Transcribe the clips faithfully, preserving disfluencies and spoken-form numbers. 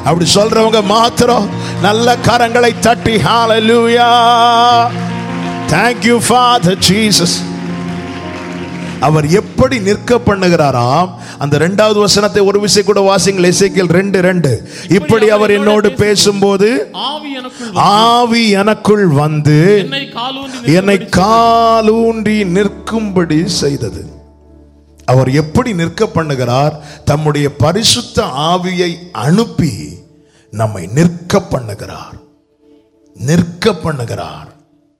அப்படி சொல்றவங்க மாத்திரம் நல்ல கரங்களை தட்டி ஹalleluya. Thank you Father Jesus. அவர் எப்படி நிற்க பண்ணுகிறாராம்? அந்த இரண்டாவது வசனத்தை ஒரு விசை கூட வாசிங்கள். எசேக்கியேல் ரெண்டு ரெண்டு. இப்படி அவர் என்னோடு பேசும்போது ஆவி எனக்குள் வந்து என்னை காலூன்றி நிற்கும்படி செய்தது. அவர் எப்படி நிற்க பண்ணுகிறார்? தம்முடைய பரிசுத்த ஆவியை அனுப்பி நம்மை நிற்க பண்ணுகிறார். நிற்க பண்ணுகிறார்.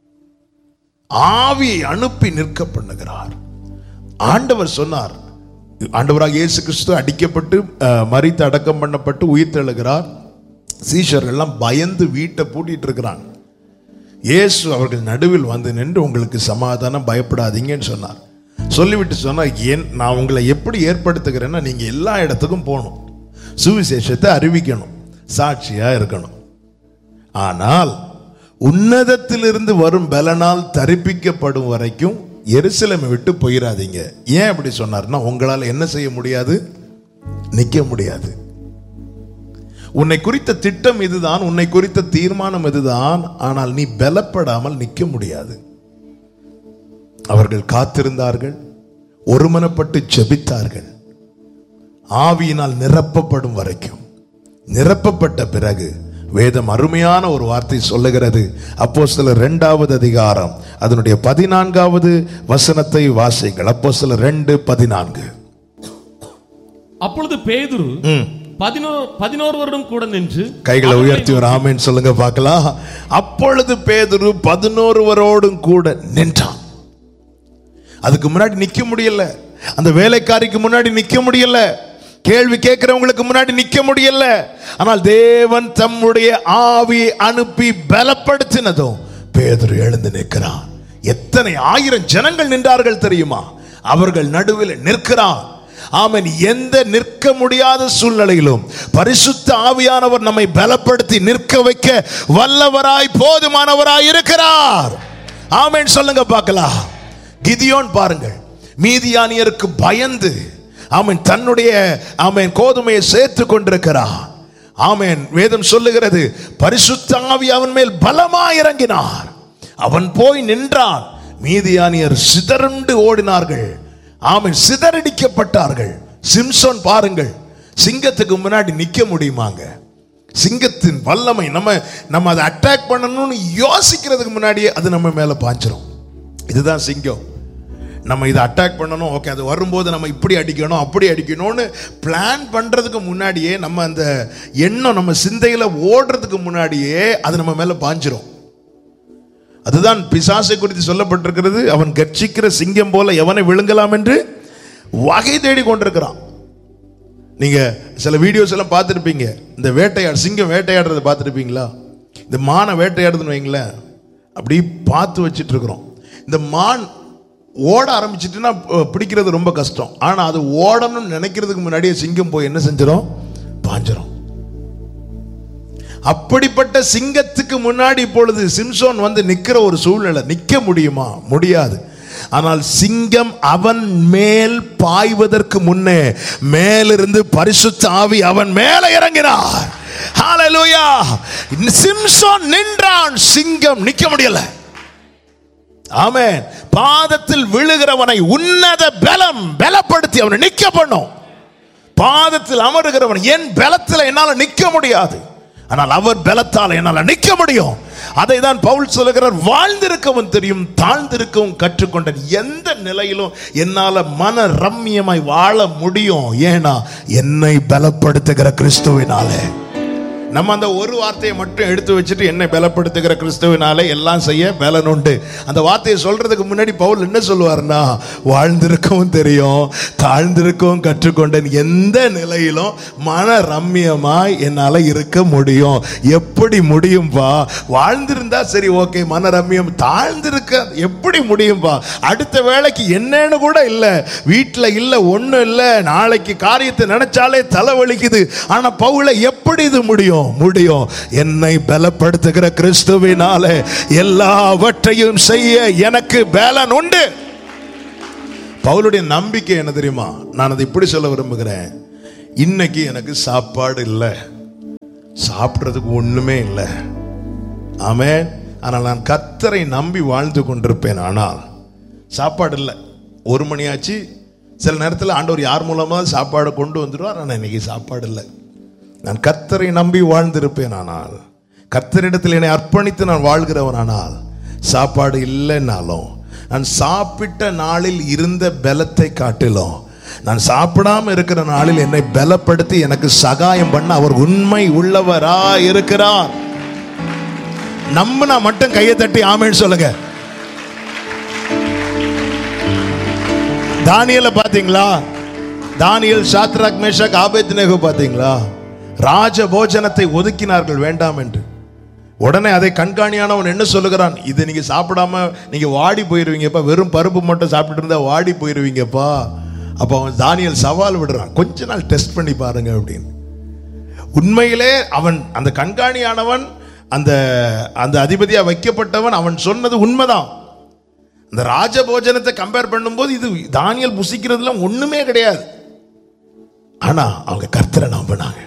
ஆவியை அனுப்பி நிற்க பண்ணுகிறார். ஆண்டவர் சொன்னார், ஆண்டவராக இயேசு கிறிஸ்து அடிக்கப்பட்டு மரித்து அடக்கம் பண்ணப்பட்டு உயிர் தெழுகிறார். சீஷர்கள் எல்லாம் பயந்து வீட்டை பூட்டிட்டு இருக்கிறாங்க. இயேசு அவர்கள் நடுவில் வந்து நின்று உங்களுக்கு சமாதானம், பயப்படாதீங்கன்னு சொன்னார். சொல்லிவிட்டு சொன்னார், ஏன் நான் உங்களை எப்படி ஏற்படுத்துகிறேன்னா நீங்க எல்லா இடத்துக்கும் போகணும், சுவிசேஷத்தை அறிவிக்கணும், சாட்சியா இருக்கணும். ஆனால் உன்னதத்திலிருந்து வரும் பலனால் தரிப்பிக்கப்படும் வரைக்கும் எருசலேமை விட்டு போயிடாதீங்க. ஏன் அப்படி சொன்னார்னா, உங்களால் என்ன செய்ய முடியாது? நிற்க முடியாது. உன்னை குறித்த திட்டம் இதுதான், உன்னை குறித்த தீர்மானம் இதுதான், ஆனால் நீ பலப்படாமல் நிற்க முடியாது. அவர்கள் காத்திருந்தார்கள், ஒருமனப்பட்டு ஜெபித்தார்கள், ஆவியினால் நிரப்பப்படும் வரைக்கும். நிரப்பப்பட்ட பிறகு வேதம் அருமையான ஒரு வார்த்தை சொல்லுகிறது. அப்போஸ்தலர் இரண்டாவது அதிகாரம் அதனுடைய பதினான்காவது வசனத்தை வாசிங்கள். அப்போஸ்தலர் இரண்டு பதினான்கு. அப்பொழுது பேதுரு பதினோரு வருடம் கூட நின்று, கைகளை உயர்த்தி ஒரு ஆமென் சொல்லுங்க பார்க்கலாம். அப்பொழுது பேதுரு பதினோருவரோடும் கூட நின்றான். அதுக்கு முன்னாடி நிக்க முடியல, அந்த வேலைக்காரிக்கு முன்னாடி நிக்க முடியல, கேள்வி கேட்கிறவங்களுக்கு முன்னாடி நிக்க முடியல. ஆனால் தேவன் தம்முடைய ஆவியை அனுப்பி பலப்படுத்தினதும் பேதுரு எழுந்து நிற்கிறான். எத்தனை ஆயிரம் ஜனங்கள் நின்றார்கள் தெரியுமா? அவர்கள் நடுவில் நிற்கிறான். ஆமென். எந்த நிற்க முடியாத சூழ்நிலையிலும் பரிசுத்த ஆவியானவர் நம்மை பலப்படுத்தி நிற்க வைக்க வல்லவராய் போதுமானவராய் இருக்கிறார். ஆமென் சொல்லுங்க பார்க்கலாம். கிதியோன் பாருங்கள், மீதியானியருக்கு பயந்து ஆமென் தன்னுடைய ஆமென் கோதுமையை சேர்த்து கொண்டிருக்கிறான். ஆமென். வேதம் சொல்லுகிறது, பரிசுத்த ஆவி அவன் மேல் பலமாய் இறங்கினார். அவன் போய் நின்றான். மீதியானியர் சிதறுண்டு ஓடினார்கள். ஆமென். சிதறடிக்கப்பட்டார்கள். சிம்சோன் பாருங்கள், சிங்கத்துக்கு முன்னாடி நிக்க முடியுமாங்க? சிங்கத்தின் வல்லமை நம்ம நம்ம அதை அட்டாக் பண்ணணும்னு யோசிக்கிறதுக்கு முன்னாடியே அது நம்ம மேல பாஞ்சிரும். இதுதான் சிங்கம். நம்ம இதை அட்டாக் பண்ணணும், ஓகே, அது வரும்போது நம்ம இப்படி அடிக்கணும் அப்படி அடிக்கணும்னு பிளான் பண்றதுக்கு முன்னாடியே, நம்ம அந்த எண்ணம் நம்ம சிந்தையில ஓடுறதுக்கு முன்னாடியே அது நம்ம மேல பாஞ்சிரும். அதுதான் பிசாசை குறித்து சொல்லப்பட்டிருக்கிறது. அவன் கர்ச்சிக்கிற சிங்கம் போல எவனை விழுங்கலாம் என்று வகை தேடி கொண்டிருக்கிறான். நீங்க சில வீடியோஸ் எல்லாம் பார்த்துருப்பீங்க. இந்த வேட்டையாடு சிங்கம் வேட்டையாடுறதை பார்த்துருப்பீங்களா? இந்த மானை வேட்டையாடுதுன்னு வைங்களேன், அப்படி பார்த்து வச்சிட்டு இருக்கிறோம். இந்த மான் ஓட ஆரம்பிச்சிட்டுன்னா பிடிக்கிறது ரொம்ப கஷ்டம். ஆனா அது ஓடணும்னு நினைக்கிறதுக்கு முன்னாடியே சிங்கம் போய் என்ன செஞ்சிடும்? பாஞ்சிரும். அப்படிப்பட்ட சிங்கத்துக்கு முன்னாடி இப்பொழுது சிம்சோன் வந்து நிக்கிற ஒரு சூழ்நிலை. நிக்க முடியுமா? முடியாது. ஆனால் சிங்கம் அவன் மேல் பாய்வதற்கு முன்னே மேலிருந்து பரிசுத்த ஆவி அவன் மேல இறங்கினார். ஹalleluya. சிம்சோன் நின்றான், சிங்கம் நிக்க முடியல. ஆமென். பாதத்தில் விழுகிறவனை உன்னத பலம் பலப்படுத்தி அவனை நிக்க பண்ணும். பாதத்தில் அமருகிறவன், என் பலத்தில் என்னால நிக்க முடியாது, ஆனால் அவர் பலத்தால் என்னால நிக்க முடியும். அதை தான் பவுல் சொல்லுகிறார், வாழ்ந்திருக்கவும் தெரியும் தாழ்ந்திருக்கவும் கற்றுக்கொண்டேன். எந்த நிலையிலும் என்னால மன ரம்மியமாய் வாழ முடியும். ஏன்னா என்னை பலப்படுத்துகிற கிறிஸ்துவினாலே. நம்ம அந்த ஒரு வார்த்தையை மட்டும் எடுத்து வச்சுட்டு என்னை பலப்படுத்துகிற கிறிஸ்துவினாலே எல்லாம் செய்ய பலன் உண்டு. அந்த வார்த்தையை சொல்றதுக்கு முன்னாடி பவுல் என்ன சொல்லுவார்னா, வாழ்ந்திருக்கவும் தெரியும் தாழ்ந்திருக்கவும் கற்றுக்கொண்டேன். எந்த நிலையிலும் மன ரம்மியமாய் என்னால இருக்க முடியும். எப்படி முடியும்பா? வாழ்ந்திருந்தா சரி, ஓகே, மன ரம்மியம். தாழ்ந்திருக்க எப்படி முடியும்பா? அடுத்த வேலைக்கு என்னன்னு கூட இல்லை, வீட்டில் இல்லை, ஒன்றும் இல்லை, நாளைக்கு காரியத்தை நினைச்சாலே தலைவலிக்குது. ஆனா பவுலை எப்படி இது முடியும்? முடியும். என்னை பலப்படுத்துகிற கிறிஸ்துவினாலே எல்லாவற்றையும் செய்ய எனக்கு பலன் உண்டு. பவுலுடைய நம்பிக்கை என்ன தெரியுமா? நான் அதை இப்படி சொல்ல விரும்புகிறேன். இன்னைக்கு எனக்கு சாப்பாடு இல்லை, சாப்பிட்றதுக்கு ஒண்ணுமே இல்லை. ஆமென். ஆனால் நான் கர்த்தரை நம்பி வாழ்ந்து கொண்டிருப்பேன். ஆனால் சாப்பாடு இல்லை. ஒரு மணி ஆச்சு. சில நேரத்தில் ஆண்டவர் யார் மூலமாக சாப்பாடு கொண்டு வந்துடுவார். ஆனால் இன்னைக்கு சாப்பாடு இல்லை. நான் கர்த்தரை நம்பி வாழ்ந்திருப்பேன். ஆனால் கர்த்தரிடத்தில் என்னை அர்ப்பணித்து நான் வாழ்கிறவன். ஆனால் சாப்பாடு இல்லைன்னாலும் நான் சாப்பிட்ட நாளில் இருந்த பலத்தை காட்டிலும் நான் சாப்பிடாம இருக்கிற நாளில் என்னை பலப்படுத்தி எனக்கு சகாயம் பண்ண அவர் உண்மை உள்ளவரா இருக்கிறார். நம்பினா மட்டும் கையை தட்டி ஆமென் சொல்லுங்க. தானியேலை பாத்தீங்களா? தானியேல், சாத்ராக், மேஷாக், ஆபேத்நேகோ பாத்தீங்களா? ராஜ போஜனத்தை ஒதுக்கினார்கள் வேண்டாம் என்று. உடனே அதை கண்காணியானவன் என்ன சொல்லுகிறான்? இதை நீங்க சாப்பிடாம நீங்க வாடி போயிருவீங்கப்பா, வெறும் பருப்பு மட்டும் சாப்பிட்டு இருந்தா வாடி போயிருவீங்கப்பா. அப்ப அவன் தானியேல் சவால் விடுறான், கொஞ்ச நாள் டெஸ்ட் பண்ணி பாருங்க அப்படின்னு. உண்மையிலே அவன் அந்த கண்காணியானவன், அந்த அந்த அதிபதியா வைக்கப்பட்டவன், அவன் சொன்னது உண்மைதான். இந்த ராஜபோஜனத்தை கம்பேர் பண்ணும்போது இது தானியேல் புசிக்கிறதுல ஒண்ணுமே கிடையாது. ஆனா அவங்க கர்த்தரை நம்பினாங்க.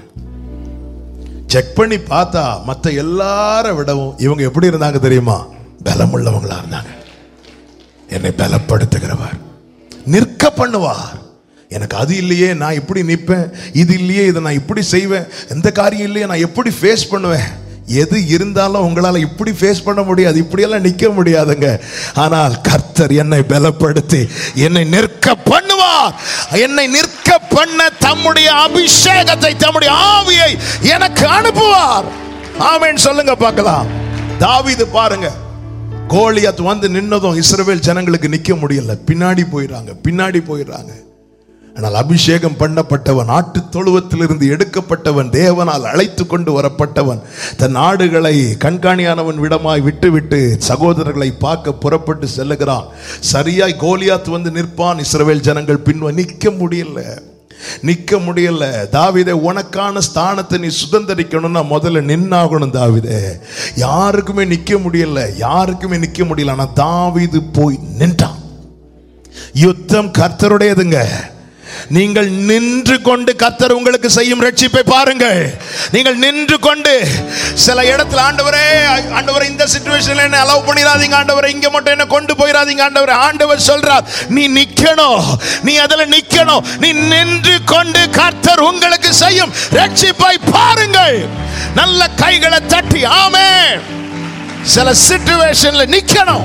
செக் பண்ணி பார்த்தா மற்ற எல்லாரை விடவும் இவங்க எப்படி இருந்தாங்க தெரியுமா? பலமுள்ளவங்களா இருந்தாங்க. என்னை பலப்படுத்துகிறவர், நிற்க பண்ணுவார். எனக்கு அது இல்லையே நான் இப்படி நிற்பேன், இது இல்லையே இதை நான் இப்படி செய்வேன், எந்த காரியம் இல்லையே நான் எப்படி ஃபேஸ் பண்ணுவேன். எது இருந்தாலும் உங்களால் இப்படி ஃபேஸ் பண்ண முடியாது, இப்படியெல்லாம் நிற்க முடியாதுங்க. ஆனால் கர்த்தர் என்னை பலப்படுத்தி என்னை நிற்க பண்ணுவார். என்னை நிற்க பண்ண தம்முடைய அபிஷேகத்தை, தம்முடைய ஆவியை எனக்கு அனுப்புவார். ஆமென் சொல்லுங்க பார்க்கலாம். தாவீது பாருங்க, கோலியாத் வந்து நின்னதும் இஸ்ரவேல் ஜனங்களுக்கு நிற்க முடியல. பின்னாடி போயிடுறாங்க, பின்னாடி போயிடுறாங்க. ஆனால் அபிஷேகம் பண்ணப்பட்டவன், ஆட்டு தொழுவத்திலிருந்து எடுக்கப்பட்டவன், தேவனால் அழைத்து கொண்டு வரப்பட்டவன், தன் ஆடுகளை கண்காணியானவன் விடமாய் விட்டுவிட்டு சகோதரர்களை பார்க்க புறப்பட்டு செல்லுகிறான். சரியாய் கோலியாத் வந்து நிற்பான். இஸ்ரவேல் ஜனங்கள் பின்வ நிற்க முடியல, நிற்க முடியல. தாவீதே, உனக்கான ஸ்தானத்தை நீ சுதந்திரிக்கணும்னா முதல்ல நின்னாகணும். தாவீதே, யாருக்குமே நிற்க முடியல, யாருக்குமே நிற்க முடியல. ஆனா தாவீது போய் நின்றான். யுத்தம் கர்த்தருடையதுங்க. நீங்கள் நின்று கொண்டு கர்த்தர் உங்களுக்கு செய்யும் ரட்சிப்பை பாருங்கள். நீங்கள் நின்று கொண்டு சில இடத்துல, ஆண்டவரே ஆண்டவரே இந்த சிச்சுவேஷன்ல என்ன அலோவ் பண்ணிராதீங்க ஆண்டவரே, இங்க மட்டும் என்ன கொண்டு போயிராதீங்க ஆண்டவரே. ஆண்டவர் சொல்றார், நீ நிக்கணும், நீ அதுல நிக்கணும். நீ நின்று கொண்டு கர்த்தர் உங்களுக்கு செய்யும் ரட்சிப்பை பாருங்கள். நல்ல கைகளை தட்டி ஆமென். சில சிச்சுவேஷன்ல நிக்கணும்.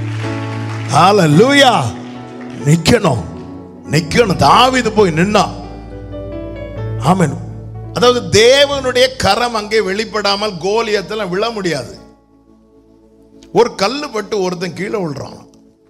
ஹalleluya. நிக்கணும், நிக்கணும். தாவீது போய் நின்னா. ஆமென். அதாவது தேவனுடைய கரம் அங்கே வெளிப்படாமல் கோலியத்துல விழ முடியாது. ஒரு கல்லு பட்டு ஒருத்தன் கீழே விழுறான்.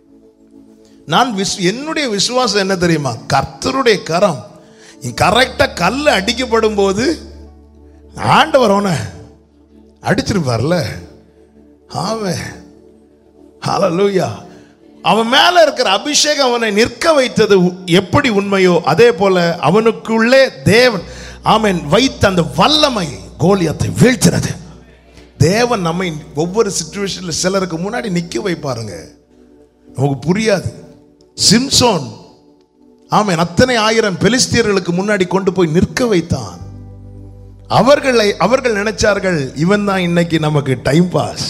நான் என்னுடைய விசுவாசம் என்ன தெரியுமா? கர்த்தருடைய கரம் கரெக்டா கல்லு அடிக்கப்படும் போது ஆண்டவர் அவனை அடிச்சிருப்பார்ல. ஆமென். ஹalleluya. அவன் மேல இருக்கிற அபிஷேகம் அவனை நிற்க வைத்தது எப்படி உண்மையோ அதே போல அவனுக்குள்ளே தேவன் ஆமென் வைத்த அந்த வல்லமை கோலியாத்தை வீழ்த்தினது. தேவன் நம்மை ஒவ்வொரு சிச்சுவேஷன்ல சிலருக்கு முன்னாடி நிக்க வைப்பாருங்க. நமக்கு புரியாது. சிம்சோன் ஆமென் அத்தனை ஆயிரம் பெலிஸ்தியர்களுக்கு முன்னாடி கொண்டு போய் நிற்க வைத்தான். அவர்களை அவர்கள் நினைச்சார்கள் இவன் தான் இன்னைக்கு நமக்கு டைம் பாஸ்.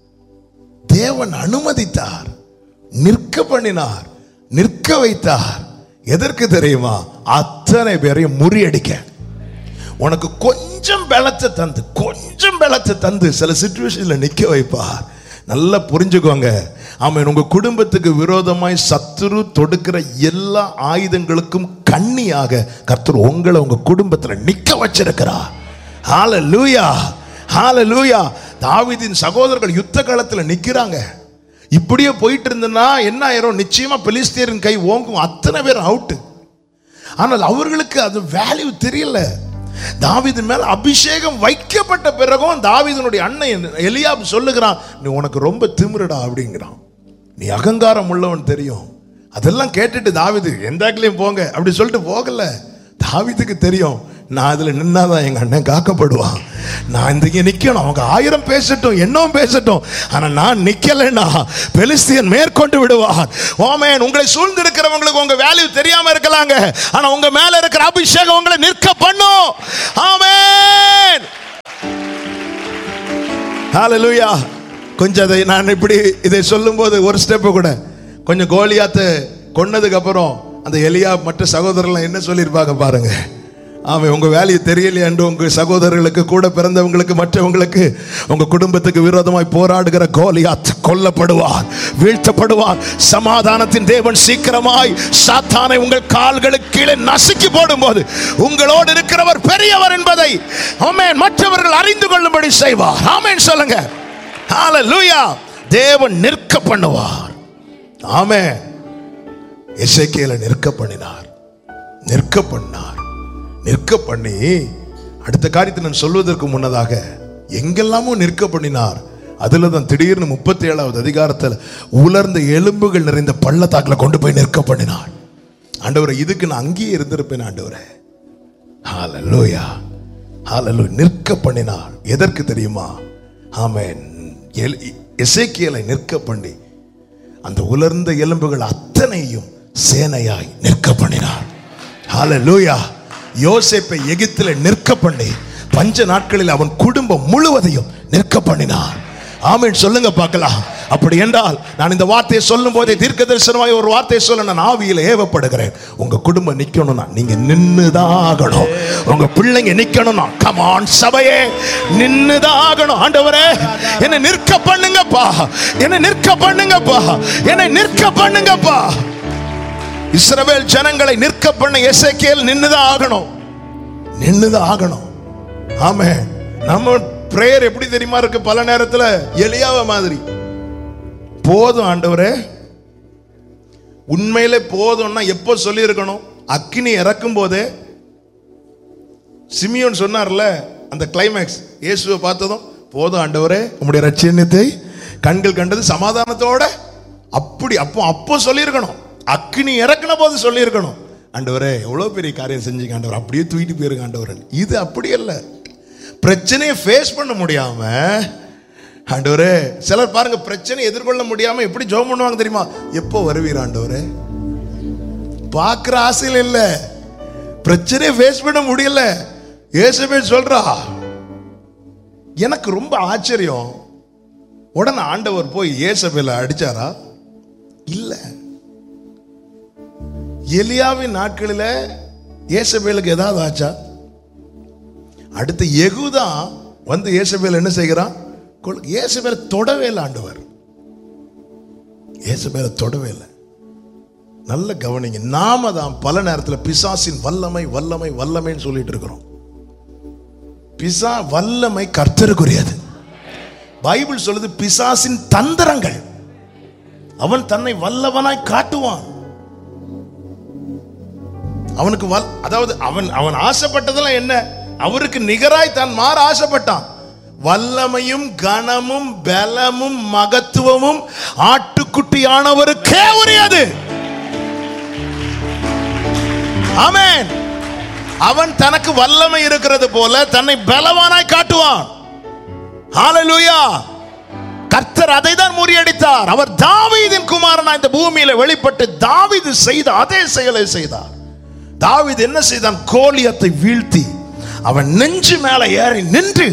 தேவன் அனுமதித்தார், நிற்க பண்ணினார், நிற்க வைத்தார். எதற்கு தெரியுமா? அத்தனை பேரையும் முறியடிக்க. உனக்கு கொஞ்சம் பலத்தை தந்து, கொஞ்சம் பலத்தை தந்து சில சிச்சுவேஷன்ல நிக்க வைப்பார். நல்லா புரிஞ்சுக்கோங்க. ஆமென். உங்க குடும்பத்துக்கு விரோதமாய் சத்துரு தொடுக்கிற எல்லா ஆயுதங்களுக்கும் கண்ணியாக கர்த்தர் உங்களை உங்க குடும்பத்துல நிக்க வச்சிருக்கிறார். ஹalleluya, ஹalleluya. தாவீதின் சகோதரர்கள் யுத்த காலத்துல நிக்கிறாங்க. இப்படியே போயிட்டு இருந்தனா என்ன ஆயிரும்? நிச்சயமா பெலிஸ்தியரின் கை ஓங்கும். அத்தனை பேர் அவுட். ஆனால் அவர்களுக்கு அது வேல்யூ தெரியல. தாவீதின் மேல் அபிஷேகம் வைக்கப்பட்ட பிறகும் தாவீதினுடைய அண்ணன் எலியாப் சொல்லுகிறான், நீ உனக்கு ரொம்ப திமிருடா அப்படிங்கிறான். நீ அகங்காரம் உள்ளவன் தெரியும். அதெல்லாம் கேட்டுட்டு தாவீது எந்தாக்கிலையும் போங்க அப்படி சொல்லிட்டு போகல. தாவீதுக்கு தெரியும், நான் அதுல நின்னாதான் எங்க அண்ணன் காக்கப்படுவான். நான் இங்க நிக்கணும். அவங்க ஆயிரம் பேசட்டும், என்னவும் பேசட்டும், ஆனா நான் நிக்கலைன்னா பெலிஸ்தியன் மேற்கொண்டு விடுவான். ஆமென். உங்களை சூழ்ந்திருக்கிறவங்களுக்கு உங்க வேல்யூ தெரியாம இருக்கலாங்க, ஆனா உங்க மேல இருக்கிற அபிஷேகம் உங்களை நிற்க பண்ணும். ஆமென். ஹல்லேலூயா. கொஞ்சம் அதை நான் இப்படி இதை சொல்லும்போது ஒரு ஸ்டெப் கூட கொஞ்சம் கோலியாத்தை கொன்னதுக்கு அப்புறம் அந்த எலியா மற்ற சகோதரர்கள் என்ன சொல்லியிருப்பாங்க பாருங்க. அவன் உங்க வேலையை தெரியலையா என்று உங்க சகோதரர்களுக்கு கூட பிறந்தவங்களுக்கு மற்றவங்களுக்கு உங்க குடும்பத்துக்கு விரோதமாய் போராடுகிற கோலியாத் கொல்லப்படுவார், வீழ்த்தப்படுவார். சமாதானத்தின் தேவன் சீக்கிரமாய் சாத்தானை உங்கள் கால்களுக்கு கீழே நசுக்கி போடும்போது உங்களோடு இருக்கிறவர் பெரியவர் என்பதை ஆமென் மற்றவர்கள் அறிந்து கொள்ளும்படி செய்வார். ஆமென் சொல்லுங்க. ஹல்லேலூயா. தேவன் நிற்க பண்ணுவார். ஆமென். எசேக்கியேலை நிற்க பண்ணினார், நிற்க பண்ணார், நிற்க பண்ணி அடுத்த காரியத்தை நான் சொல்வதற்கு முன்னதாக எங்கெல்லாமோ நிற்க பண்ணினார். அதுல தான் திடீர்னு முப்பத்தி ஏழாவது அதிகாரத்தில் உலர்ந்த எலும்புகள் நிறைந்த பள்ளத்தாக்கில் கொண்டு போய் நிற்க பண்ணினார். ஆண்டவரே, இதுக்கு நான் அங்கேயே இருந்திருப்பேன் ஆண்டவரே. ஹல்லேலூயா, ஹல்லேலூயா. நிற்க பண்ணினார். எதற்கு தெரியுமா? ஆமென். எசேக்கியேலை நிற்க பண்ணி அந்த உலர்ந்த எலும்புகள் அத்தனையும் சேனையாய் நிற்க பண்ணினார். ஹல்லேலூயா. யோசேப்பை எகிப்திலே நிற்க பண்ணி பஞ்ச நாட்களில் அவன் குடும்பம் முழுவதையும் நிற்க பண்ணினார். ஆமென் சொல்லுங்க பார்க்கலாம். அப்படி என்றால் நான் இந்த வார்த்தையை சொல்லும் போதே தீர்க்க தரிசனமாய் ஒரு வார்த்தையை சொல்ல நான் ஆவியில் ஏவப்படுகிறேன். உங்க குடும்பம் நிக்கணும்னா நீங்க நின்னுதாகணும். உங்க பிள்ளைங்க நிக்கணும்னா கம் ஆன் சபையே நின்னுதாகணும். ஆண்டவரே, என்னை நிற்க பண்ணுங்கப்பா, என்னை நிற்க பண்ணுங்கப்பா, என்னை நிற்க பண்ணுங்கப்பா. இஸ்ரவேல் ஜனங்களை நிற்க பண்ண எசேக்கியேல் நின்னுதான் ஆகணும், நின்னுதான் ஆகணும். ஆமென். நம்ம பிரேயர் எப்படி தெரியுமா இருக்கு? பல நேரத்துல எலியாவை மாதிரி போதும் ஆண்டவரே, உண்மையிலே போதும்னா எப்போ சொல்லி இருக்கணும்? அக்கினி இறக்கும் போதே. சிமியோன் சொன்னார்ல அந்த கிளைமேக்ஸ், இயேசுவை பார்த்ததும் போதும் ஆண்டவரே உம்முடைய ரட்சியத்தை கண்கள் கண்டது சமாதானத்தோட. அப்படி அப்போ அப்போ சொல்லியிருக்கணும். அக்கினி இறக்குன போது சொல்லி இருக்கணும், ஆண்டவரே எவ்வளவு பெரிய காரியம் செஞ்சீங்க ஆண்டவர், அப்படியே தூக்கிட்டு போயிருங்க ஆண்டவர். இது அப்படி அல்ல. பிரச்சனையை ஃபேஸ் பண்ண முடியாம ஆண்டவரே, சிலர் பாருங்க பிரச்சனை எதிர்கொள்ள முடியாம எப்படி ஜெபம் பண்ணுவாங்க தெரியுமா? எப்போ வருவீர் ஆண்டவரே? பார்க்கிற ஆசையில் இல்ல, பிரச்சனையை ஃபேஸ் பண்ண முடியல. இயேசுவேல் சொல்றா. எனக்கு ரொம்ப ஆச்சரியம், உடனே ஆண்டவர் போய் இயேசுவேலை அடிச்சாரா? இல்ல. எலியாவின் நாட்களில் இயேசுவேலுக்கு ஏதாவது ஆச்சா? அடுத்து யெகூதா வந்து இயேசுவேல் என்ன செய்கிறான்? இயேசுவேலை தொடவே இல்லை ஆண்டவர், இயேசுவேலை தொடவே இல்லை. நல்ல கவனிங்க. நாம தான் பல நேரத்தில் பிசாசின் வல்லமை வல்லமை வல்லமைன்னு சொல்லிட்டு இருக்கிறோம். பிசா வல்லமை கர்த்தருக்குரியது. பைபிள் சொல்லுது பிசாசின் தந்திரங்கள் அவன் தன்னை வல்லவனாய் காட்டுவான். அவனுக்கு அதாவது அவன் அவன் ஆசைப்பட்டதெல்லாம் என்ன? அவருக்கு நிகராய் தான் மாற ஆசைப்பட்டான். வல்லமையும் கனமும் பலமும் மகத்துவமும் ஆட்டுக்குட்டியானவருக்கே உரியது. ஆமென். அவன் தனக்கு வல்லமை இருக்கிறது போல தன்னை பலவானாய் காட்டுவான். ஹல்லேலூயா. கர்த்தர் அதை தான் முறியடித்தார். அவர் தாவீதின் குமாரனாய் இந்த பூமியில வெளிப்பட்டு தாவீது செய்த அதே செயலை செய்தார். தாவீது என்ன செய்தான்? கோலியாத்தை வீழ்த்தி அவன் நெஞ்சு மேல ஏறி நின்று,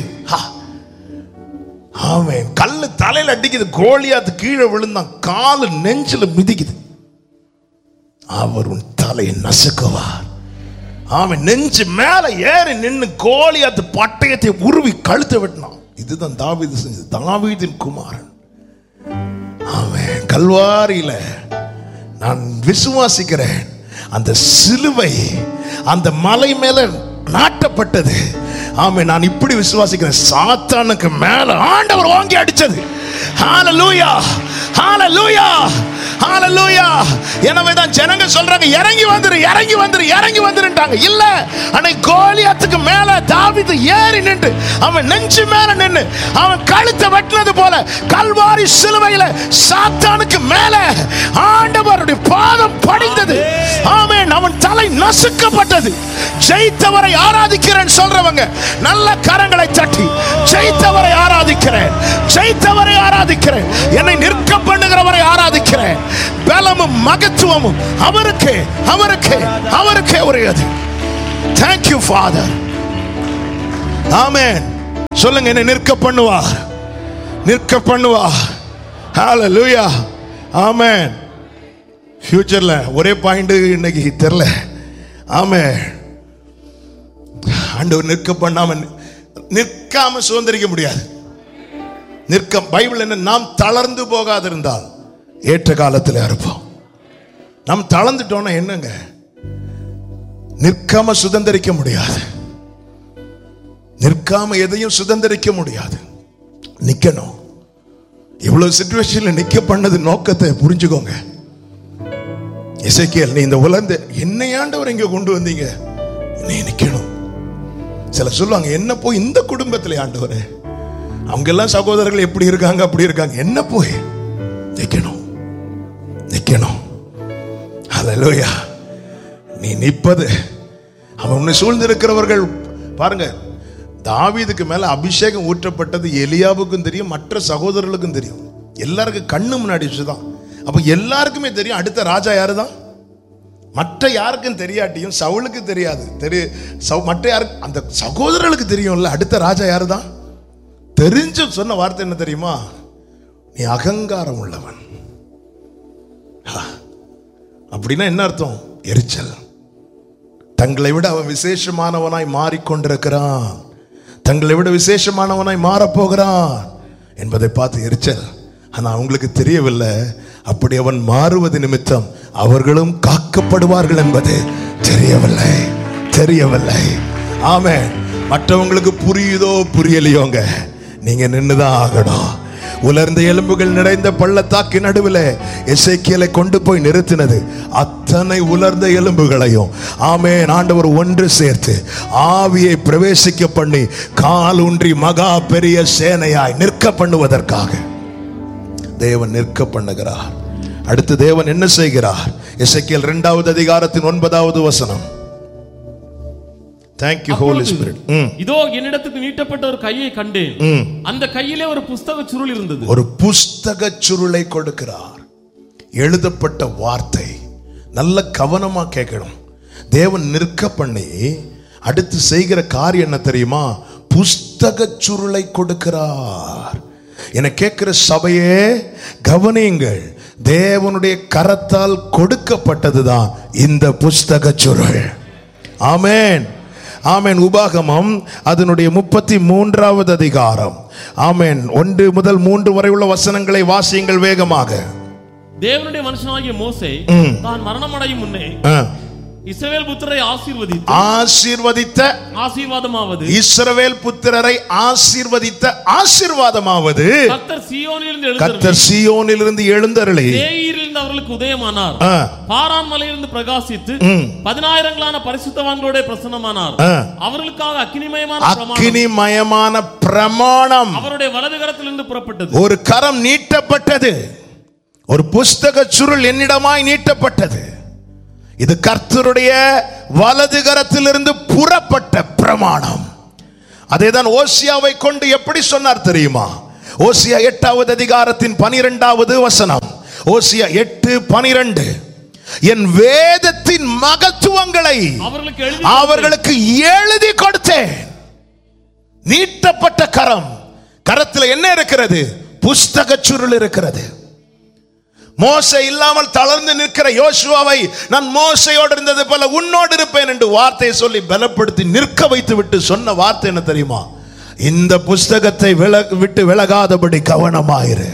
ஆமென், கல்லு தலையில அடிக்குது, கோலியாத்து கீழே விழுந்தான், காலு நெஞ்சில மிதிக்குது. அவர் உன் தலையை நசுக்குவார். ஆமென். நெஞ்சு மேல ஏறி நின்று கோலியாத்து பட்டயத்தை உருவி கழுத்தை வெட்டினான். இதுதான் தாவீது செஞ்சது. தாவீதின் குமாரன். ஆமென். கல்வாரியில நான் விசுவாசிக்கிறேன், அந்த சிலுவை அந்த மலை மேல நாட்டப்பட்டது. ஆமே, நான் இப்படி விசுவாசிக்கிறேன், சாத்தானுக்கு மேல ஆண்டவர் வாங்கி அடிச்சது. ஹல்லேலூயா, ஹல்லேலூயா, ஹல்லேலூயா. எனவே தான் ஜனங்க சொல்றாங்க இறங்கி வந்துரு, இறங்கி வந்துரு, இறங்கி வந்துருட்டாங்க. இல்ல, அன்னைக்கு கோலியாத்துக்கு மேல தாவீது ஏறி நின்று அவன் நெஞ்சு மேல நின்று அவன் கழுத்தை வெட்டினது போல கல்வாரி சிலுவையில சாத்தானுக்கு மேல ஆண்டவருடைய பாதம் படிந்தது. ஆமென். அவன் தலை நசுக்கப்பட்டது. ஜெயித்தவரை ஆராதிக்கிறேன் சொல்றவங்க நல்ல கரங்களை தட்டி ஜெயித்தவரை ஆராதிக்கிறேன், ஜெயித்தவரை ஆராதிக்கிறேன், என்னை நிற்க பண்ணுகிறவரை ஆராதிக்கிறேன். பலமும் மகத்துவமும் அவருக்கே, அவருக்கே, அவருக்கே உரியது. Thank you Father. ஆமென். சொல்லுங்க, என்னை நிற்க பண்ணுவார், நிற்க பண்ணுவா. ஹalleluya. ஆமென். ஃபியூச்சர்ல ஒரே பாயிண்ட் இன்னைக்கு தெரியல. ஆமென். ஆண்டவர் நிற்க பண்ணாம நிற்காம சுதந்திரிக்க முடியாது. நிற்க பைபிள் என்ன, நாம் தளர்ந்து போகாதிருந்தால் ஏற்ற காலத்தில் இருப்போம். நாம் தளர்ந்துட்டோம்னா என்னங்க, நிற்காம சுதந்திரிக்க முடியாது. நிற்காம எதையும் சுதந்திரிக்க முடியாது. நிக்கணும். இவ்வளவு சிச்சுவேஷன்ல நிக்க பண்ணது நோக்கத்தை புரிஞ்சுக்கோங்க. எசேக்கியேல், நீ இந்த உலர்ந்து என்னை ஆண்டவர் இங்க கொண்டு வந்தீங்க, நீ நிக்கணும். சில சொல்லுவாங்க, என்ன போய் இந்த குடும்பத்தில் ஆண்டவர், அவங்க எல்லாம் சகோதரர்கள் எப்படி இருக்காங்க அப்படி இருக்காங்க, என்ன போய் நிக்கணும் நிக்கணும். ஹல்லேலூயா. நீ நிற்பது, அவன் உன்னை சூழ்ந்திருக்கிறவர்கள் பாருங்க. தாவீதுக்கு மேல அபிஷேகம் ஊற்றப்பட்டது எலியாவுக்கும் தெரியும், மற்ற சகோதரர்களுக்கும் தெரியும். எல்லாருக்கும் கண்ணு முன்னாடி வச்சுதான். அப்ப எல்லாருக்குமே தெரியும் அடுத்த ராஜா யாரு தான். மற்ற யாருக்கும் தெரியாட்டியும் சவுலுக்கு தெரியாது, தெரிய மற்ற யாருக்கு, அந்த சகோதரர்களுக்கு தெரியும்ல அடுத்த ராஜா யாரு தான். தெரிஞ்சு சொன்ன வார்த்தை என்ன தெரியுமா, நீ அகங்காரம் உள்ளவன். அப்படின்னா என்ன அர்த்தம், எரிச்சல். தங்களை விட அவன் விசேஷமானவனாய் மாறிக்கொண்டிருக்கிறான், தங்களை விட விசேஷமானவனாய் மாறப்போகிறான் என்பதை பார்த்து எரிச்சல். ஆனா அவங்களுக்கு தெரியவில்லை, அப்படி அவன் மாறுவது நிமித்தம் அவர்களும் காக்கப்படுவார்கள் என்பது தெரியவில்லை தெரியவில்லை ஆமென். மற்றவங்களுக்கு புரியுதோ புரியலையோங்க, நீங்க நின்றுதான் ஆகணும். உலர்ந்த எலும்புகள் நிறைந்த பள்ளத்தாக்கு நடுவில் எசேக்கியேலை கொண்டு போய் நிறுத்தினது அத்தனை உலர்ந்த எலும்புகளையும் ஆமென் ஆண்டவர் ஒன்று சேர்த்து ஆவியை பிரவேசிக்க பண்ணி கால் ஊன்றி மகா பெரிய சேனையாய் நிற்க பண்ணுவதற்காக தேவன் நிற்க பண்ணுகிறார். அடுத்து தேவன் என்ன செய்கிறார்? எசேக்கியேல் இரண்டாவது அதிகாரத்தின் ஒன்பதாவது வசனம். Thank you Holy Spirit. இதோ என்னிடத்துக்கு நீட்டப்பட்ட ஒரு கையை கண்டேன், அந்த கையிலே ஒரு புஸ்தக சுருள் இருந்தது. ஒரு புஸ்தக சுருளை கொடுக்கிறார். எழுதப்பட்ட வார்த்தை. நல்ல கவனமா கேட்கணும். தேவன் நிற்க பண்ணி அடுத்து செய்கிற காரியம் என்ன தெரியுமா? புஸ்தக சுருளை கொடுக்கிறார். என கேட்கிற சபையே கவனியுங்கள். தேவனுடைய கரத்தால் கொடுக்கப்பட்டதுதான் இந்த புஸ்தக சுருள். ஆமென் ஆமென். உபாகமம் அதனுடைய முப்பத்தி மூன்றாவது அதிகாரம் ஆமென் ஒன்று முதல் மூன்று வரை உள்ள வசனங்களை வாசியுங்கள் வேகமாக. தேவனுடைய மனுஷனாகிய மோசே தான் மரணமடையும் முன்னே இஸ்ரவேல் புத்திரரை ஆசீர்வதித்து ஆசீர்வதித்த ஆசீர்வாதமாவது இஸ்ரவேல் புத்திரரை ஆசீர்வதித்த ஆசீர்வாதமாவது கர்த்தர் சீயோனிலிருந்து எழுந்தருளி கர்த்தர் சீயோனிலிருந்து எழுந்தருளி சேயீரிலிருந்து அவர்களுக்கு உதயமானார், பாரான் மலையிலிருந்து பிரகாசித்து பதினாயிரங்களான பரிசுத்தவான்களோட பிரசன்னமானார். அவர்களுக்காக அக்கினிமயமான அக்கினிமயமான பிரமாணம் அவருடைய வலது கரத்திலிருந்து புறப்பட்டது. ஒரு கரம் நீட்டப்பட்டது. ஒரு புஸ்தக சுருள் என்னிடமாய் நீட்டப்பட்டது. இது கர்த்தருடைய வலது கரத்திலிருந்து புறப்பட்ட பிரமாணம். அதேதான் ஓசியாவை கொண்டு எப்படி சொன்னார் தெரியுமா? ஓசியா எட்டாவது அதிகாரத்தின் பனிரெண்டாவது வசனம். ஓசியா எட்டு பனிரெண்டு. என் வேதத்தின் மகத்துவங்களை அவர்களுக்கு எழுதி கொடுத்தேன். நீட்டப்பட்ட கரம். கரத்தில் என்ன இருக்கிறது? புஸ்தக சுருள் இருக்கிறது. மோசே இல்லாமல் தளர்ந்து நிற்கிற யோசுவாவை நான் மோசையோடு இருந்தது போல உன்னோடு இருப்பேன் என்று வார்த்தையை சொல்லி பலப்படுத்தி நிற்க வைத்து விட்டு சொன்ன வார்த்தை என்ன தெரியுமா? இந்த புஸ்தகத்தை விட்டு விலகாதபடி கவனமாயிரு.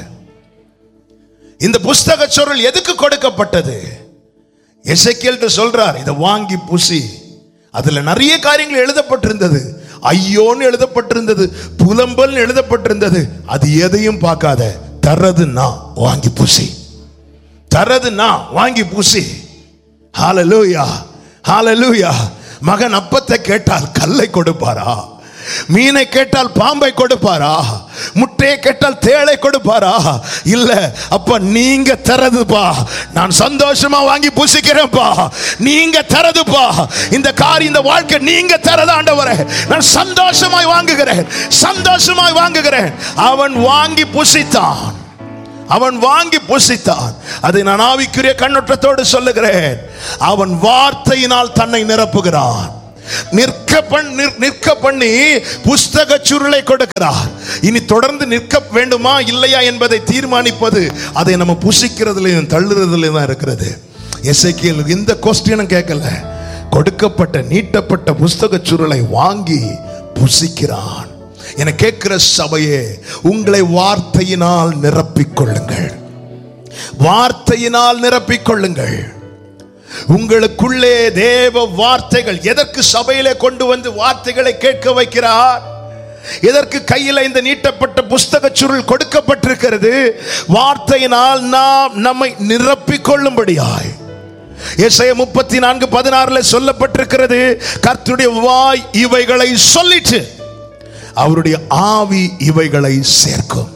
இந்த புஸ்தக சுருள் எதுக்கு கொடுக்கப்பட்டது? எசேக்கியேல் சொல்றார், இதை வாங்கி புசி. அதுல நிறைய காரியங்கள் எழுதப்பட்டிருந்தது. ஐயோன்னு எழுதப்பட்டிருந்தது, புலம்பல் எழுதப்பட்டிருந்தது. அது எதையும் பார்க்காத, தரதுன்னா வாங்கி புசி, தரதுன்னா வாங்கி பூசி. ஹalleluya ஹalleluya. மகன் அப்பத்தை கேட்டால் கல்லை கொடுப்பாரா? மீனை கேட்டால் பாம்பை கொடுப்பாரா? முட்டையை கேட்டால் தேளை கொடுப்பாரா? இல்ல, அப்ப நீங்க தரதுப்பா, நான் சந்தோஷமா வாங்கி பூசிக்கிறேன்ப்பா. நீங்க தரதுப்பா, இந்த காரியம் இந்த வாழ்க்கை நீங்க தரது ஆண்டவரே, நான் சந்தோஷமாய் வாங்குகிறேன், சந்தோஷமாய் வாங்குகிறேன். அவன் வாங்கி புசித்தான், அவன் வாங்கி புசித்தான். அதை நான் ஆவிக்குரிய கண்ணோட்டத்தோடு சொல்லுகிறேன். அவன் வார்த்தையினால் தன்னை நிரப்புகிறான். நிற்க பண்ணி நிற்க பண்ணி புஸ்தக சுருளை கொடுக்கிறார். இனி தொடர்ந்து நிற்க வேண்டுமா இல்லையா என்பதை தீர்மானிப்பது அதை நம்ம புசிக்கிறதுலையும் தள்ளுறதுலையும் தான் இருக்கிறது. எசேக்கியேல் இந்த கொஸ்டினும் கேட்கல, கொடுக்கப்பட்ட நீட்டப்பட்ட புஸ்தக சுருளை வாங்கி புசிக்கிறான். என கேட்கிற சபையே, உங்களை வார்த்தையினால் நிரப்பிக் கொள்ளுங்கள், வார்த்தையினால் நிரப்பிக் கொள்ளுங்கள். உங்களுக்குள்ளே தேவ வார்த்தைகள். எதற்கு சபையிலே கொண்டு வந்து வார்த்தைகளை கேட்க வைக்கிறார்? எதற்கு கையில் இந்த நீட்டப்பட்ட புஸ்தக சுருள் கொடுக்கப்பட்டிருக்கிறது? வார்த்தையினால் நாம் நம்மை நிரப்பிக் கொள்ளும்படியாய். எசேக்கியேல் முப்பத்தி நான்கு பதினாறுல சொல்லப்பட்டிருக்கிறது, கர்த்தருடைய வாய் இவைகளை சொல்லிட்டு அவருடைய ஆவி இவைகளை சேர்க்கும்.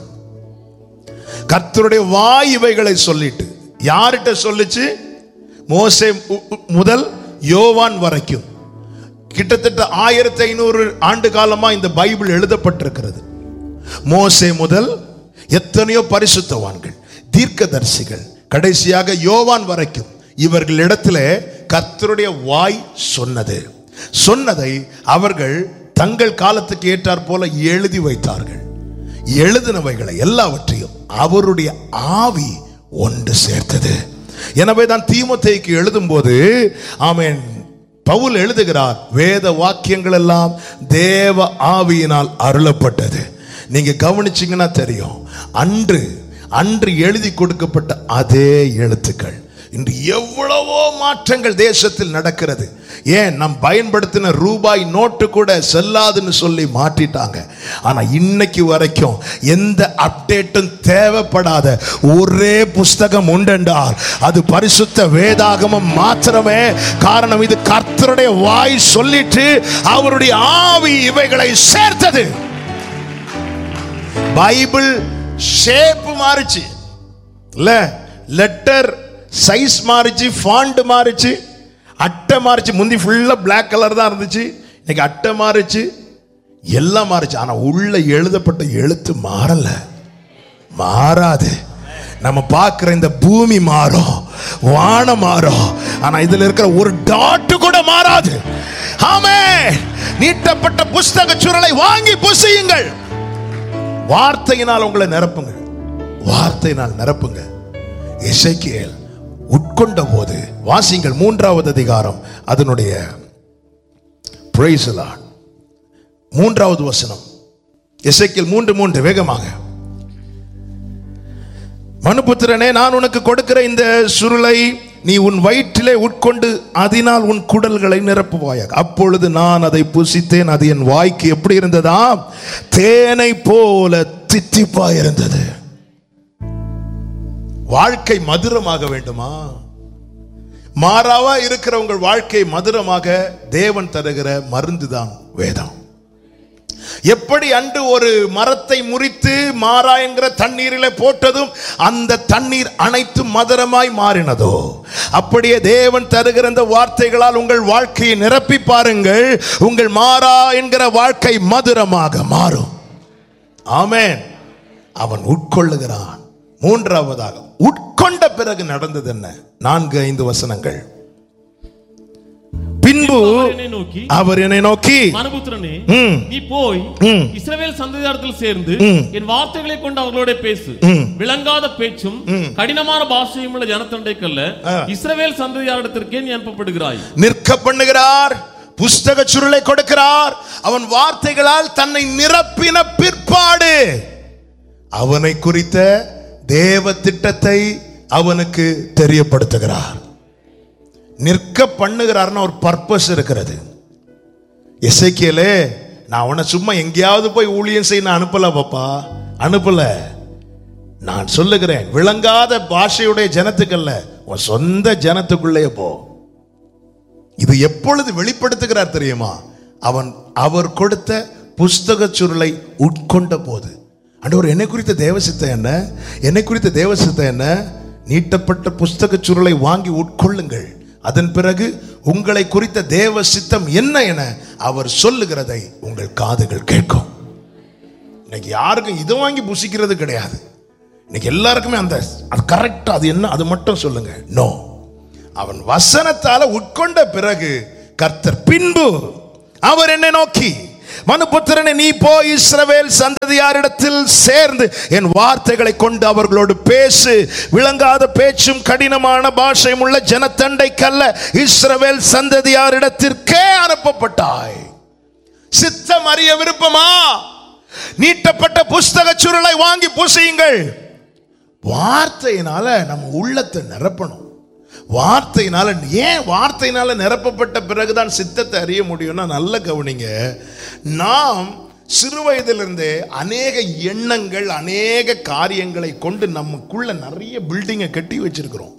கர்த்தருடைய வாய் இவைகளை சொல்லிட்டு யார்கிட்ட சொல்லிச்சு? மோசே முதல் யோவான் வரைக்கும் கிட்டத்தட்ட ஆயிரத்தி ஐநூறு ஆண்டு காலமா இந்த பைபிள் எழுதப்பட்டிருக்கிறது. மோசே முதல் எத்தனையோ பரிசுத்தவான்கள், தீர்க்கதரிசிகள், கடைசியாக யோவான் வரைக்கும் இவர்களிடத்தில் கர்த்தருடைய வாய் சொன்னது. சொன்னதை அவர்கள் தங்கள் காலத்துக்கு ஏற்றாற் போல எழுதி வைத்தார்கள். எழுதினவைகளை எல்லாவற்றையும் அவருடைய ஆவி ஒன்று சேர்த்தது. எனவே தான் தீமோத்தேயுக்கு எழுதும் போது ஆமென் பவுல் எழுதுகிறார், வேத வாக்கியங்கள் எல்லாம் தேவ ஆவியினால் அருளப்பட்டது. நீங்க கவனிச்சீங்கன்னா தெரியும், அன்று அன்று எழுதி கொடுக்கப்பட்ட அதே எழுத்துக்கள் இன்று எவ்வளவோ மாற்றங்கள் தேசத்தில் நடக்கிறது. ஏன், நம் பயன்படுத்தின ரூபாய் நோட்டு கூட செல்லாதுன்னு சொல்லி மாற்றிட்டாங்க. ஆனா இன்னைக்கு வரைக்கும் எந்த அப்டேட்டும் தேவைப்படாத ஒரே புஸ்தகம் உண்டென்றால் அது பரிசுத்த வேதாகமம் மாத்திரமே. காரணம், இது கர்த்தருடைய வாய் சொல்லிட்டு அவருடைய ஆவி இவைகளை சேர்த்தது. பைபிள் ஷேப் மாறிச்சு இல்ல, லெட்டர் சைஸ் மாறிச்சு, ஃபாண்ட் மாறிச்சு, அட்டை மாறிச்சு. முந்தி ஃபுல்லா பிளாக் கலர் தான் இருந்துச்சு, இன்னைக்கு அட்டை மாறிச்சு, எல்லாம் மாறிச்சு. ஆனா உள்ள எழுதப்பட்ட எழுத்து மாறல, மாறாது. நம்ம பார்க்கிற இந்த பூமி மாறும், வானம் மாறும், ஆனா இதுல இருக்கிற ஒரு டாட் கூட மாறாது. ஆமென். நீட்டப்பட்ட புஸ்தக சுருளை வாங்கி புசியுங்கள். வார்த்தையினால் உங்களை நிரப்புங்க, வார்த்தையினால் நிரப்புங்க. எசேக்கியேல் உட்கொண்ட போது, வாசிங்கள் மூன்றாவது அதிகாரம் அதனுடைய பிரைஸ் தி லார்ட் மூன்றாவது வசனம். எசேக்கியேல் மூன்று மூன்று வேகமாக. மனுபுத்திரனே, நான் உனக்கு கொடுக்கிற இந்த சுருளை நீ உன் வயிற்றிலே உட்கொண்டு அதனால் உன் குடல்களை நிரப்புவாயாக. அப்பொழுது நான் அதை புசித்தேன், அது என் வாய்க்கு எப்படி இருந்ததா? தேனை போல தித்திப்பா இருந்தது. வாழ்க்கை மதுரமாக வேண்டுமா? மாறாவா இருக்கிற உங்கள் வாழ்க்கை மதுரமாக தேவன் தருகிற மருந்துதான் வேதம். எப்படி அன்று ஒரு மரத்தை முறித்து மாறா என்கிற தண்ணீரிலே போட்டதும் அந்த தண்ணீர் அனைத்து மதுரமாய் மாறினதோ, அப்படியே தேவன் தருகிற இந்த வார்த்தைகளால் உங்கள் வாழ்க்கையை நிரப்பி பாருங்கள். உங்கள் மாறா என்கிற வாழ்க்கை மதுரமாக மாறும். ஆமென். அவன் உட்கொள்ளுகிறான். மூன்றாவதாக, உட்கொண்ட பிறகு நடந்தது என்ன? நான்கு ஐந்து வசனங்கள். பின்பு அவர் என்னை நோக்கி, மனுபுத்திரனே, நீ போய் இஸ்ரவேல் சந்ததியாரிடத்தில் சேர்ந்து என் வார்த்தைகளை கொண்டு அவர்களோட பேசு. விளங்காத பேச்சும் கடினமான பாஷையும் உள்ள ஜனத்தண்டைக்கல்ல, இஸ்ரவேல் சந்ததியாரிடத்திற்கே நீ அனுப்பப்படுகிறாய். நிற்க பண்ணுகிறார், புஸ்தக சுருளை கொடுக்கிறார். அவன் வார்த்தைகளால் தன்னை நிரப்பின பிற்பாடு அவனை குறித்த தேவ திட்டத்தை அவனுக்கு தெரியப்படுத்துகிறார். நிற்க பண்ணுகிறார்னு ஒரு பர்பஸ் இருக்கிறது. எசேக்கியேலே, நான் அவனை சும்மா எங்கேயாவது போய் ஊழியம் செய்ய நான் அனுப்பல பாப்பா, அனுப்பல. நான் சொல்லுகிறேன், விளங்காத பாஷையுடைய ஜனத்துக்கல்ல, உன் சொந்த ஜனத்துக்குள்ளே போ. இது எப்பொழுது வெளிப்படுத்துகிறார் தெரியுமா? அவன் அவர் கொடுத்த புஸ்தக சுருளை உட்கொண்ட போது. ஆண்டவர், என்னை குறித்த தேவசித்தம் என்ன? என்னை குறித்த தேவசித்தம் என்ன? நீட்டப்பட்ட புஸ்தக சுருளை வாங்கி உட்கொள்ளுங்கள். அதன் பிறகு உங்களை குறித்த தேவ சித்தம் என்ன என அவர் சொல்லுகிறதை உங்கள் காதுகள் கேட்கும். இன்னைக்கு யாருக்கும் இதை வாங்கி புசிக்கிறது கிடையாது. இன்னைக்கு எல்லாருக்குமே அந்த அது கரெக்டா, அது என்ன, அது மட்டும் சொல்லுங்க. நோ, அவன் வசனத்தால உட்கொண்ட பிறகு கர்த்தர் பின்பு அவர் என்னை நோக்கி, மனுபுத்திரனே, நீ போய் இஸ்ரவேல் சந்ததியாரிடத்தில் சேர்ந்து என் வார்த்தைகளை கொண்டு அவர்களோடு பேசு. விளங்காத பேச்சும் கடினமான பாஷையும் உள்ள ஜனத்தண்டைக்கல்ல, இஸ்ரவேல் சந்ததியாரிடத்திற்கே அனுப்பப்பட்டாய். சித்தம் அறிய விருப்பமா? நீட்டப்பட்ட புஸ்தக சுருளை வாங்கி பூசியுங்கள். வார்த்தையினால நம்ம உள்ளத்தை நிரப்பணும். வார்த்தையினால, ஏன் வார்த்தையினால நிரப்பப்பட்ட பிறகுதான் சித்தத்தை அறிய முடியும்னா, நல்ல கவனிங்க. நாம் சிறு வயதிலிருந்தே அநேக எண்ணங்கள், அநேக காரியங்களை கொண்டு நமக்குள்ள நிறைய பில்டிங்கை கட்டி வச்சிருக்கிறோம்.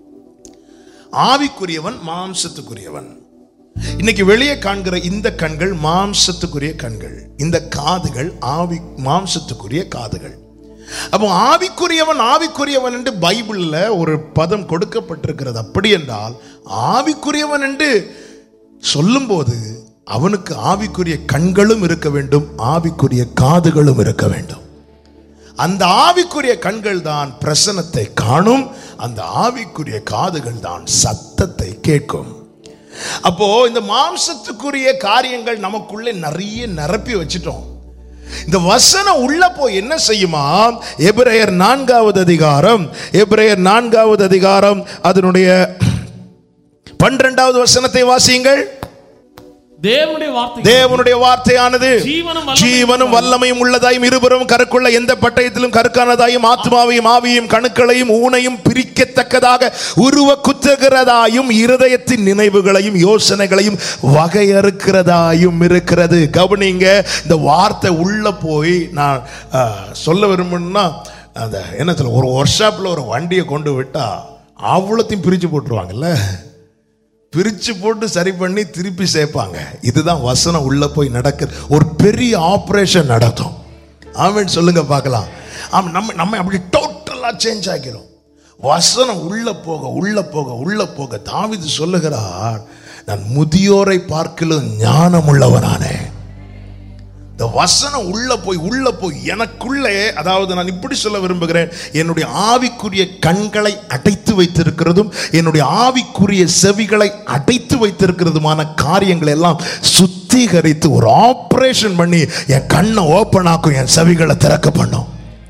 ஆவிக்குரியவன் மாம்சத்துக்குரியவன். இன்னைக்கு வெளியே காண்கிற இந்த கண்கள் மாம்சத்துக்குரிய கண்கள், இந்த காதுகள் ஆவி மாம்சத்துக்குரிய காதுகள். அப்போ ஆவிக்குரியவன் ஆவிக்குரியவன் என்று பைபிள்ல ஒரு பதம் கொடுக்கப்பட்டிருக்கிறது. அப்படி என்றால் ஆவிக்குரியவன் என்று சொல்லும் போது அவனுக்கு ஆவிக்குரிய கண்களும் இருக்க வேண்டும், ஆவிக்குரிய காதுகளும் இருக்க வேண்டும். அந்த ஆவிக்குரிய கண்கள் தான் பிரசன்னத்தை காணும், அந்த ஆவிக்குரிய காதுகள் தான் சத்தத்தை கேட்கும். அப்போ இந்த மாம்சத்துக்குரிய காரியங்கள் நமக்குள்ளே நிறைய நிரப்பி வச்சிட்டோம். இந்த வசனம் உள்ள போய் என்ன செய்யுமா? எபிரேயர் நான்காவது அதிகாரம், எபிரேயர் நான்காவது அதிகாரம் அதனுடைய பன்னிரண்டாவது வசனத்தை வாசியுங்கள். தேவனுடைய வார்த்தை தேவனுடைய வார்த்தையானது ஜீவனும் வல்லமையும் உள்ளதாயும் இருபுறமும் கருக்குள்ள எந்த பட்டயத்திலும் கருக்கானதாயும் ஆத்மாவையும் ஆவியையும் கணுக்களையும் ஊனையும் பிரிக்கத்தக்கதாக உருவ குத்துகிறதாயும் இருதயத்தின் நினைவுகளையும் யோசனைகளையும் வகையறுக்கிறதாயும் இருக்கிறது. கவனிங்க, இந்த வார்த்தை உள்ள போய் நான் சொல்ல விரும்பணும்னா, அந்த என்ன சொல்ல, ஒரு ஒர்க் ஷாப்ல ஒரு வண்டியை கொண்டு விட்டா அவ்வளோத்தையும் பிரித்து போட்டுருவாங்கல்ல, பிரிச்சு போட்டு சரி பண்ணி திருப்பி சேர்ப்பாங்க. இதுதான் வசனம் உள்ள போய் நடக்குது. ஒரு பெரிய ஆபரேஷன் நடக்கும். ஆமென் சொல்லுங்க பார்க்கலாம். ஆமா, நம்ம நம்ம அப்படி டோட்டலா சேஞ்ச் ஆகிறோம். வசனம் உள்ள போக உள்ள போக உள்ள போக தாவீது சொல்லுகிறார், நான் முதியோரை பார்க்கலும் ஞானம் உள்ளவனானே. இந்த வசனம் உள்ள போய் உள்ள போய் எனக்குள்ளே, அதாவது நான் இப்படி சொல்ல விரும்புகிறேன், என்னுடைய ஆவிக்குரிய கண்களை அடைத்து வைத்திருக்கிறதும் என்னுடைய ஆவிக்குரிய செவிகளை அடைத்து வைத்திருக்கிறதுமான காரியங்களை எல்லாம் சுத்திகரித்து ஒரு ஆபரேஷன் பண்ணி என் கண்ணை ஓப்பன் ஆக்கும், என் செவிகளை திறக்க பண்ணும்.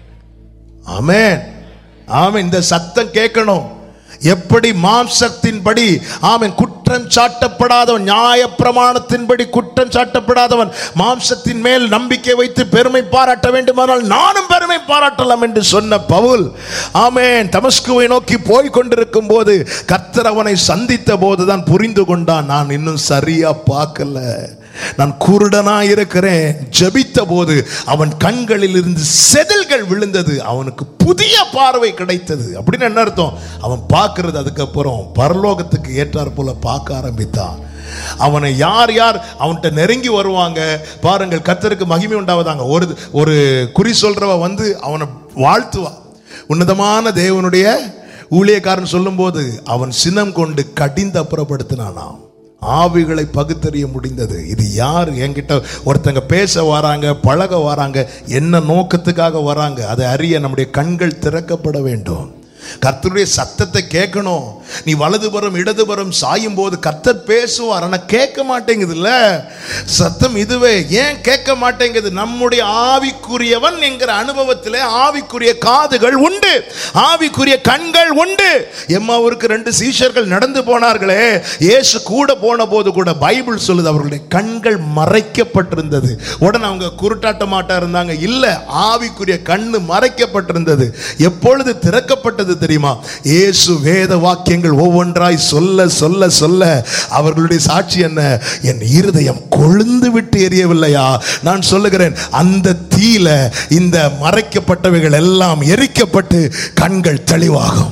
ஆமென் ஆமென். இந்த சத்தம் கேட்கணும். எப்படி மாம்சத்தின்படி ஆமென் குற்றம் சாட்டப்படாதவன், நியாய பிரமாணத்தின்படி குற்றம் சாட்டப்படாதவன் மாம்சத்தின் மேல் நம்பிக்கை வைத்து பெருமை பாராட்ட வேண்டுமானால் நானும் பெருமை பாராட்டலாம் என்று சொன்ன பவுல் ஆமென் தமஸ்குவை நோக்கி போய் கொண்டிருக்கும் போது கர்த்தர் அவனை சந்தித்த போதுதான் புரிந்து கொண்டான், நான் இன்னும் சரியா பார்க்கல, நான் குருடனா இருக்கிறேன். ஜெபித்த போது அவன் கண்களில் இருந்து செதில்கள் விழுந்தது, அவனுக்கு புதிய பார்வை கிடைத்தது. அப்படின்னு என்ன அர்த்தம்? அவன் பார்க்கிறது அதுக்கப்புறம் பரலோகத்துக்கு ஏற்றார் போல பார்க்க ஆரம்பித்தான். அவனை யார் யார் அவன்கிட்ட நெருங்கி வருவாங்க பாருங்கள், கர்த்தருக்கு மகிமை உண்டாவதாங்க. ஒரு ஒரு குறி சொல்றவ வந்து அவனை வாழ்த்துவா. உன்னதமான தேவனுடைய ஊழியக்காரன் சொல்லும் போது அவன் சினம் கொண்டு கடிந்து அப்புறப்படுத்தினானாம். ஆவிகளை பகுத்தறிய முடிந்தது. இது யார்? என்கிட்ட ஒருத்தங்க பேச வராங்க, பழக வராங்க, என்ன நோக்கத்துக்காக வராங்க, அதை அறிய நம்முடைய கண்கள் திறக்கப்பட வேண்டும். கர்த்தருடைய சத்தத்தை கேட்கணும். நீ வலதுபுறம் இடதுபுறம் சாயும் போது கர்த்தர் பேசுவார், ஆனா கேட்க மாட்டேங்குதுல்ல. சத்தம் இதுவே ஏன் கேட்க மாட்டேங்குது? நம்முடைய ஆவிக்குரியவன் என்கிற அனுபவத்திலே ஆவிக்குரிய காதுகள் உண்டு, ஆவிக்குரிய கண்கள் உண்டு. எம்மாவுக்கு ரெண்டு சீஷர்கள் நடந்து போனார்களே, இயேசு கூட போன போது கூட பைபிள் சொல்லுது அவர்களுடைய கண்கள் மறைக்கப்பட்டிருந்தது. உடனே அவங்க குருட்டாட்ட மாட்டா இருந்தாங்க, இல்ல, ஆவிக்குரிய கண்ணு மறைக்கப்பட்டிருந்தது. எப்பொழுது திறக்கப்பட்டது தெரியுமா? இயேசு வேத வாக்கியங்கள் ஒவ்வொன்றாய் சொல்ல சொல்ல சொல்ல அவர்களுடைய சாட்சி என்ன? என் இருதயம் கொழுந்து விட்டு எரியவில்லையா? நான் சொல்லுகிறேன், அந்த தீயில இந்த மறைக்கப்பட்டவைகள் எல்லாம் எரிக்கப்பட்டு கண்கள் தெளிவாகும்.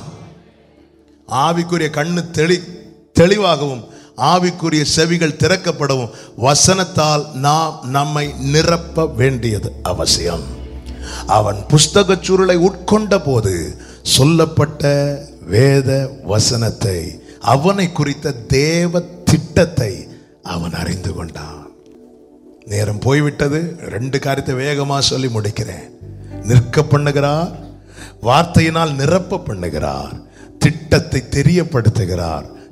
ஆவிக்குரிய கண்ணு தெளி தெளிவாகவும் ஆவிக்குரிய செவிகள் திறக்கப்படவும் வசனத்தால் நாம் நம்மை நிரப்ப வேண்டியது அவசியம். அவன் புஸ்தக சுருளை உட்கொண்ட போது சொல்லப்பட்ட வேத வசனத்தை, அவனை குறித்த தேவ திட்டத்தை அவன் அறிந்து கொண்டான். நேரம் போய்விட்டது. ரெண்டு காரியத்தை வேகமா சொல்லி முடிக்கிறேன். நிற்க பண்ணுகிறார், வார்த்தையினால் நிரப்ப பண்ணுகிறார், திட்டத்தை தெரியப்படுத்துகிறார்,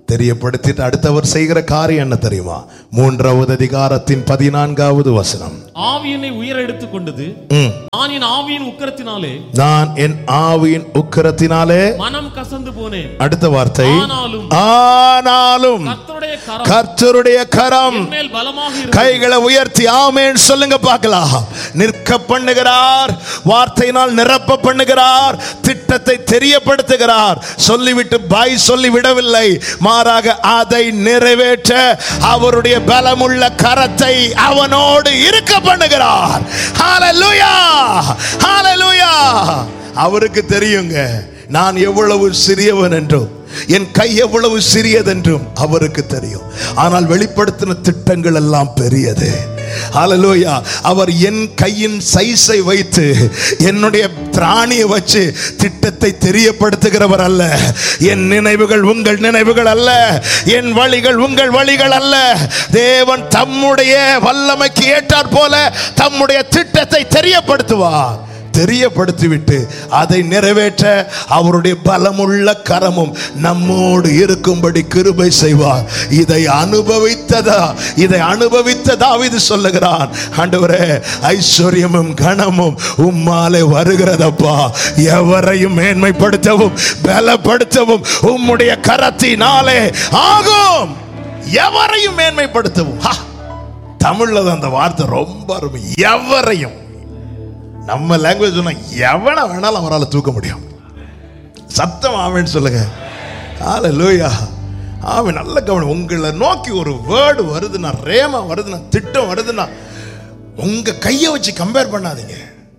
தெரியப்படுத்திட்டு அடுத்தவர் செய்கிற காரியம் என்ன தெரியுமா? மூன்றாவது அதிகாரத்தின் பதினான்காவது வசனம். ஆவியினை உயர எடுத்துக் கொண்டது, நான் என் ஆவியின் உக்கிரத்தினாலே நான் என் ஆவியின் உக்கிரத்தினாலே மனம் கசந்து போனேன். அடுத்த வார்த்தை, ஆனாலும் ஆனாலும் கர்த்தருடைய கரம் கர்த்தருடைய கரம் என் மேல் பலமாக இருக்கிறது. கைகளை உயர்த்தி ஆமென் சொல்லுங்க பார்க்கலாம். நிற்க பண்ணுகிறார், வார்த்தையினால் நிரப்ப பண்ணுகிறார், திட்டத்தை தெரியப்படுத்துகிறார். சொல்லிவிட்டு பாய் சொல்லி விடவில்லை, மாறாக அதை நிறைவேற்ற அவருடைய பலமுள்ள கரத்தை அவனோடு இருக்க பண்ணுகிறார். ஹalleluya, ஹalleluya. அவருக்கு தெரியுங்க நான் எவ்வளவு சிறியவன் என்றும் என் கை எவ்வளவு சிறியதென்றும் அவருக்கு தெரியும். ஆனால் வெளிப்படுத்தின திட்டங்கள் எல்லாம் பெரியது. ஹalleluya. அவர் என் கையின் சைஸை வைத்து என்னுடைய திராணியை வச்சு திட்டத்தை தெரியப்படுத்துகிறவர் அல்ல. என் நினைவுகள் உங்கள் நினைவுகள் அல்ல, என் வழிகள் உங்கள் வழிகள் அல்ல. தேவன் தம்முடைய வல்லமைக்கு ஏற்றாற் போல தம்முடைய திட்டத்தை தெரியப்படுத்துவார். தெரியப்படுத்திவிட்டு அதை நிறைவேற்ற அவருடைய பலமுள்ள கரமும் நம்மோடு இருக்கும்படி கிருபை செய்வார். இதை அனுபவித்ததா இதை அனுபவித்த தாவீது சொல்லுகிறான், ஆண்டவரே ஐஸ்வர்யமும் கனமும் உம்மாலே வருகிறதப்பா. எவரையும் மேன்மைப்படுத்தவும் பலப்படுத்தவும் உம்முடைய கரத்தினாலே ஆகும். எவரையும் மேன்மைப்படுத்தவும். தமிழ்ல அந்த வார்த்தை ரொம்ப அருமை. எவரையும். நம்ம லாங்குவேஜ் சொன்னா எவனை வேணாலும் அவரால் தூக்க முடியும். சத்தம் ஆமென் சொல்லுங்க. ஹalleluya. ஆமென். நல்ல கவனம். உங்களை நோக்கி ஒரு வேர்டு வருதுன்னா, ரேமா வருதுன்னா, திட்டம் வருதுன்னா உங்க கையை வச்சு கம்பேர் பண்ணாதீங்க.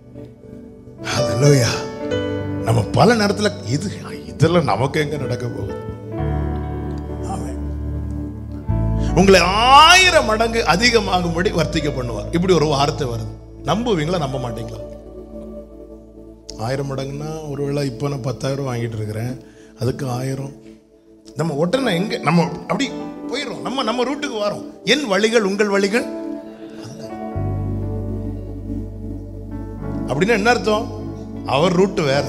ஹalleluya. நம்ம பல நேரத்தில் இது இதெல்லாம் நமக்கு எங்க நடக்க போகுது. ஆமென். உங்களை ஆயிரம் மடங்கு அதிகமாகும்படி வர்த்திக்க பண்ணுவார். இப்படி ஒரு வார்த்தை வருது. நம்புவீங்களா நம்ப மாட்டீங்களா? ஆயிரம் மடங்குன்னா ஒருவேளை இப்போ நான் பத்தாயிரம் வாங்கிட்டு இருக்கிறேன், அதுக்கு ஆயிரம். நம்ம உடனே எங்க நம்ம அப்படி போயிடும். நம்ம நம்ம ரூட்டுக்கு வரோம். என் வழிகள் உங்கள் வழிகள் அல்ல. அப்படின்னு என்ன அர்த்தம்? அவர் ரூட்டு வேற.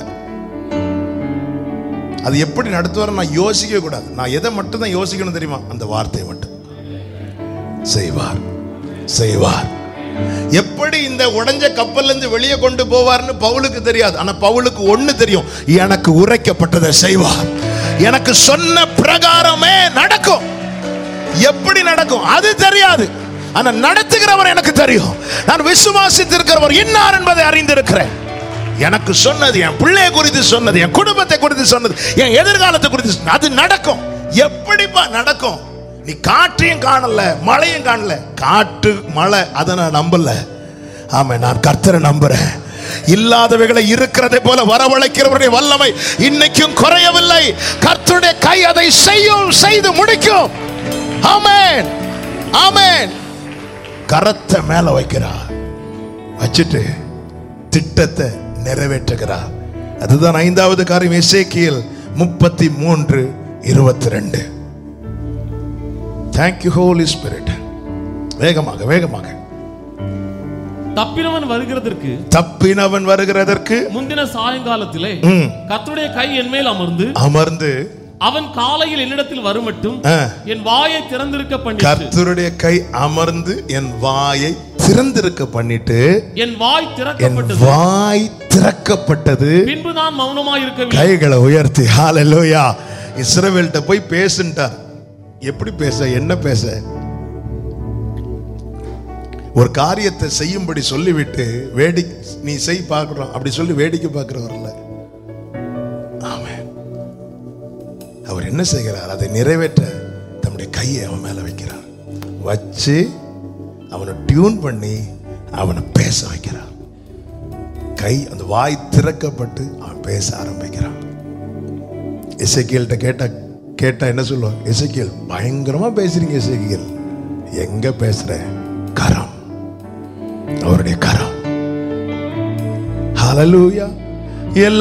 அது எப்படி நடத்துவார் நான் யோசிக்கவே கூடாது. நான் எதை மட்டும் தான் யோசிக்கணும் தெரியுமா? அந்த வார்த்தையை மட்டும். செய்வார், செய்வார். எப்படி இந்த உடைஞ்ச கப்பல்ல இருந்து வெளியே கொண்டு போவார்னு பவுலுக்கு தெரியாது. ஆனா பவுலுக்கு ஒண்ணு தெரியும், எனக்கு உரைக்கப்பட்டதை செய்வார். எனக்கு சொன்ன பிரகாரமே நடக்கும். எப்படி நடக்கும் அது தெரியாது, ஆனா நடத்துகிறவர் எனக்கு தெரியும். நான் விசுவாசித்திருக்கிறவர் இன்னார் என்பதை அறிந்திருக்கிறேன். எனக்கு சொன்னது, என் பிள்ளையை குறித்து சொன்னது, என் குடும்பத்தை குறித்து சொன்னது, என் எதிர்காலத்தை குறித்து அது நடக்கும். எப்படிப்பா நடக்கும்? நீ காற்றையும் காணல, மழையும் காணல. காற்று மழை அதை நான் நம்பல. ஆமா, நான் கர்த்தரை நம்புறேன். இல்லாதவைகளை இருக்கிறதை போல வரவழைக்கிறவருடைய வல்லமை இன்னைக்கும் குறையவில்லை. கர்த்தருடைய கை அதை செய்யும், செய்து முடிக்கும். ஆமென், ஆமென். கரத்தை மேல வைக்கிறார், வச்சுட்டு திட்டத்தை நிறைவேற்றுகிறார். அதுதான் ஐந்தாவது காரியம். எசேக்கியேல் முப்பத்தி மூன்று இருபத்தி ரெண்டு. Thank you Holy Spirit. வேகமாக வேகமாக. தப்பினவன் வருகிறதற்கு தப்பினவன் வருகிறதற்கு முந்தின சாயங்காலத்திலே கர்த்தருடைய கை என் மேல் அமர்ந்து அமர்ந்து அவன் காலையில் என்னிடத்தில் வருமட்டும் என் வாயை திறந்திருக்க பண்ணிட்டு. கர்த்தருடைய கை அமர்ந்து என் வாயை திறந்திருக்க பண்ணிட்டு என் வாய் திறக்கப்பட்டது வாய் திறக்கப்பட்டது பின்பு நான் மௌனமாய் இருக்கவில்லை. கைகளை உயர்த்தி ஹalleluya. இஸ்ரவேல்கிட்ட போய் பேசுன்றார். எப்படி பேச, என்ன பேச? ஒரு காரியத்தை செய்யும்படி சொல்லிவிட்டு வேடிக்கை நீ செய் பார்க்கிறோம் அப்படி சொல்லி வேடிக்கை பார்க்கிறவர்ல. ஆமென். அவர் என்ன செய்கிறார்? அதை நிறைவேற்ற தம்முடைய கையை அவன் மேல வைக்கிறார். வச்சு அவனை டியூன் பண்ணி அவனை பேச வைக்கிறார். கை அந்த வாய் திறக்கப்பட்டு அவன் பேச ஆரம்பிக்கிறான். எசேக்கியேல்கிட்ட கேட்ட கேட்டா என்ன சொல்லுவாங்க? எசேக்கியேல் பயங்கரமா பேசுறீங்க. எசேக்கியேல் எங்க பேசுற? கரம், அவருடைய கரம். ஹalleluya. எல்லா